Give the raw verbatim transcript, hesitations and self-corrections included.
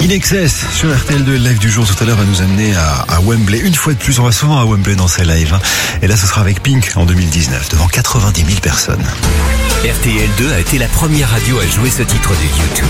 In Excess sur R T L deux, le live du jour tout à l'heure va nous amener à, à Wembley. Une fois de plus, on va souvent à Wembley dans ces lives. Hein. Et là, ce sera avec Pink en deux mille dix-neuf, devant quatre-vingt-dix mille personnes. R T L deux a été la première radio à jouer ce titre de YouTube.